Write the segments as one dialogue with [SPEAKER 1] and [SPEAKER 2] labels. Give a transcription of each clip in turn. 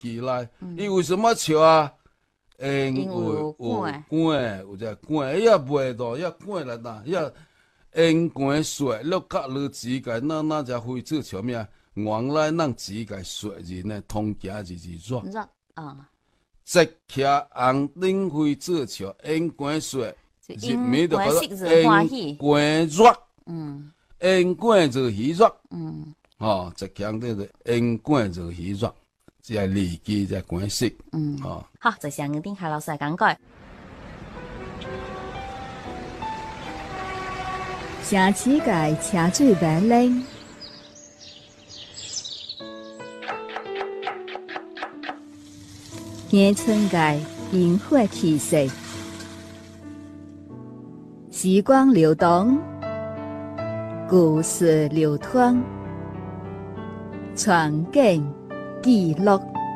[SPEAKER 1] 起来。伊为什么笑啊？因为
[SPEAKER 2] 有管
[SPEAKER 1] 有只管，伊也袂到，伊管来呾，伊因管水，落甲落指甲，那只会做笑咩？原来咱指甲水人呢，通行日热。
[SPEAKER 2] 热啊，
[SPEAKER 1] 直徛红顶灰做笑，因管水，
[SPEAKER 2] 因管色是欢喜，
[SPEAKER 1] 管热，因管就喜热，直徛顶就因管就喜热，即系字句，即系管色，
[SPEAKER 2] 好，就向顶夏老师来讲解。
[SPEAKER 3] 城市界车水马龙，乡村界烟火气息，时光流动，故事流淌，传景记录。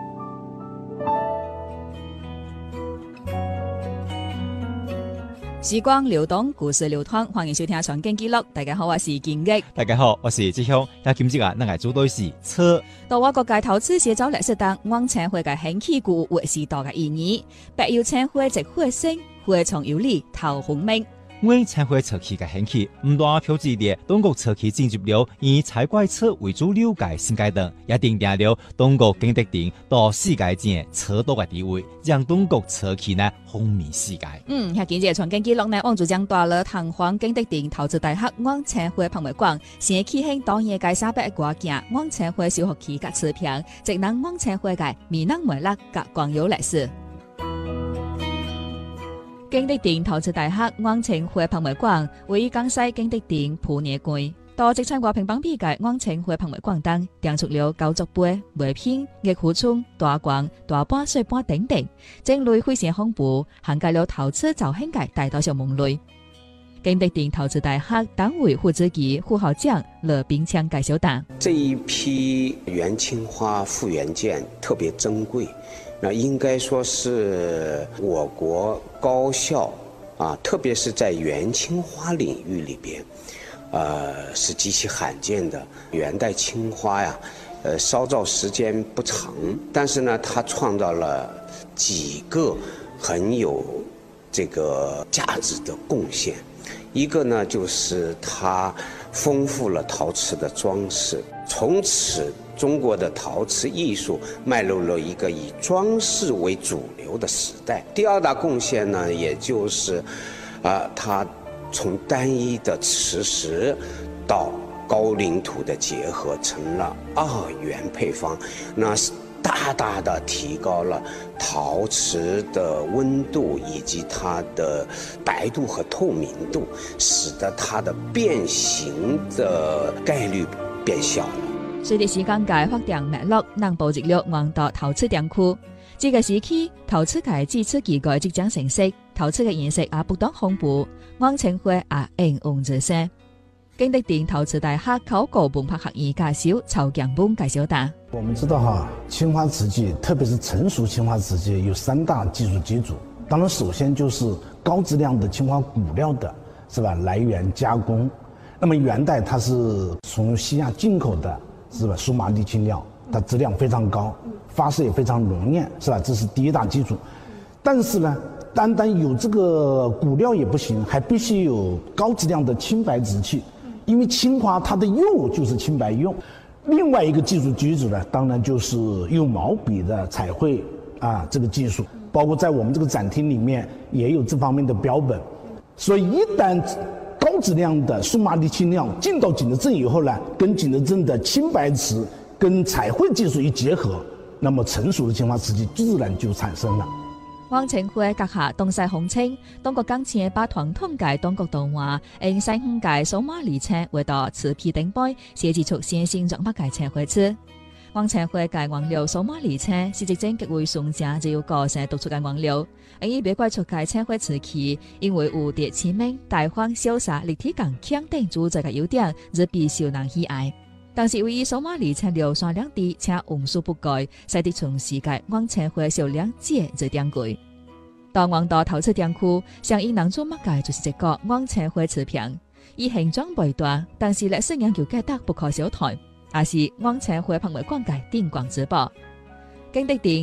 [SPEAKER 4] 时光流动，故事流淌，欢迎收听《传景记录》。大家好，我是金毅。
[SPEAKER 5] 大家好，我是志雄。今日咱来做对是车。
[SPEAKER 4] 到我国界投资写走历史当，往前会嘅兴起股活时代嘅意义。白油青花直火星，花丛有理头红明。
[SPEAKER 5] 我青花车企嘅兴起，唔单标志着中国车企进入了以采怪车为主流嘅新阶段，也奠定了中国景德镇到世界前车道嘅地位，让中国车企呢风靡世界。
[SPEAKER 4] 今日传景记录呢，往主将带了唐皇景德镇投资大学往青花博物馆，先启兴当年介300个挂件，往青花小学期嘅词评，直能往青花嘅闽南梅勒及光有历史。景德镇投资大学往青花博物馆位于江西景德镇普宁街，多直参外平方米嘅往青花博物馆等，订出了高足杯、梅片、玉虎葱、大罐、大把水盘等等，种类非常丰富，涵盖了投资造兴嘅大多数门类。景德镇投资大学党委副主席、副校长乐炳强介绍道：
[SPEAKER 6] 这一批元青花复原件特别珍贵。那应该说是我国高校啊，特别是在元青花领域里边，是极其罕见的。元代青花呀，烧造时间不长，但是呢，它创造了几个很有这个价值的贡献。一个呢，就是它丰富了陶瓷的装饰，从此中国的陶瓷艺术迈入了一个以装饰为主流的时代。第二大贡献呢，也就是它从单一的瓷石到高岭土的结合，成了2元配方，那大大的提高了陶瓷的温度以及它的白度和透明度，使得它的变形的概率变小了。
[SPEAKER 4] 随着时间界发展脉络，能步入了黄道陶瓷店区。这个时期，陶瓷界自此技艺即将成熟，陶瓷嘅颜色也不断丰富，往青花也应运而生。景德镇陶瓷大学考古文化学院教授曹强本介绍道：
[SPEAKER 7] 我们知道哈，青花瓷器，特别是成熟青花瓷器，有3大技术基础。当然，首先就是高质量的青花骨料的，是吧？来源加工。那么元代它是从西亚进口的，是吧？苏麻地青料，它质量非常高，发色也非常浓艳，是吧？这是第一大基础。但是呢，单单有这个骨料也不行，还必须有高质量的青白瓷器。因为青花它的釉就是青白釉，另外一个技术基础呢，当然就是用毛笔的彩绘这个技术，包括在我们这个展厅里面也有这方面的标本。所以一旦高质量的苏麻地青料进到景德镇以后呢，跟景德镇的青白瓷跟彩绘技术一结合，那么成熟的青花瓷器自然就产生了。
[SPEAKER 4] 往青花阁下东西洪清，中国钢琴把传统界中国动画，用西方界数码里青为到瓷皮顶杯，设计出先进融合界青花瓷。往青花界原料数码里青是一种极为纯正、只有个性独出嘅原料。伊别怪出界青花瓷器，因为有着亲民、大方、潇洒、立体感强等主宰嘅优点，而备受人喜爱。但是由于数码里青料酸量低且温数不改，使得从世界往青花销量节最点贵。到黄道陶瓷店区，上以南做物界就是一个往青花瓷瓶，伊形状不大，但是历史研究价值不可小覷，也是往青花博物馆界顶光之宝。景德镇